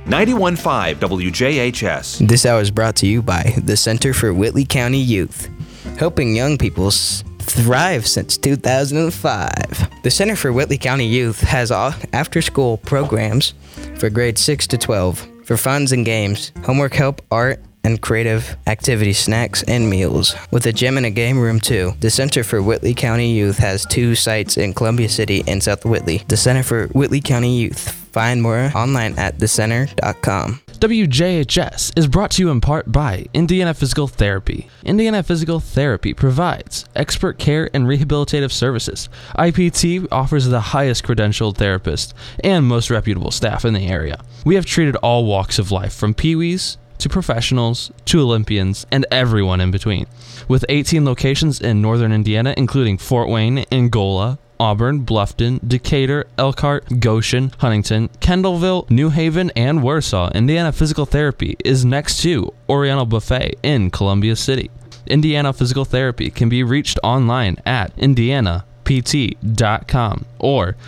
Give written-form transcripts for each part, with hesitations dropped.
91.5 WJHS. This hour is brought to you by the Center for Whitley County Youth, helping young people thrive since 2005. The Center for Whitley County Youth has after-school programs for grades 6 to 12 for funds and games, homework help, art, and creative activities, snacks, and meals. With a gym and a game room, too. The Center for Whitley County Youth has 2 sites in Columbia City and South Whitley. The Center for Whitley County Youth. Find more online at thecenter.com. WJHS is brought to you in part by Indiana Physical Therapy. Indiana Physical Therapy provides expert care and rehabilitative services. IPT offers the highest credentialed therapist and most reputable staff in the area. We have treated all walks of life, from peewees to professionals to Olympians and everyone in between. With 18 locations in northern Indiana, including Fort Wayne, Angola, Auburn, Bluffton, Decatur, Elkhart, Goshen, Huntington, Kendallville, New Haven, and Warsaw, Indiana Physical Therapy is next to Oriental Buffet in Columbia City. Indiana Physical Therapy can be reached online at indianapt.com or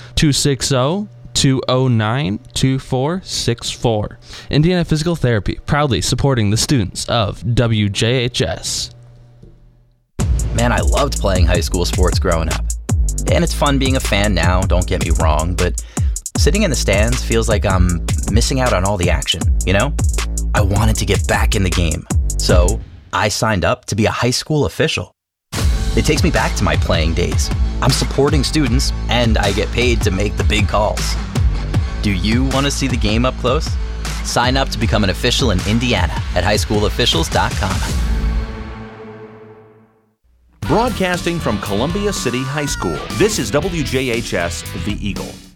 260-209-2464. Indiana Physical Therapy, proudly supporting the students of WJHS. Man, I loved playing high school sports growing up. And it's fun being a fan now, don't get me wrong, but sitting in the stands feels like I'm missing out on all the action, you know? I wanted to get back in the game, so I signed up to be a high school official. It takes me back to my playing days. I'm supporting students, and I get paid to make the big calls. Do you want to see the game up close? Sign up to become an official in Indiana at highschoolofficials.com. Broadcasting from Columbia City High School, this is WJHS, The Eagle.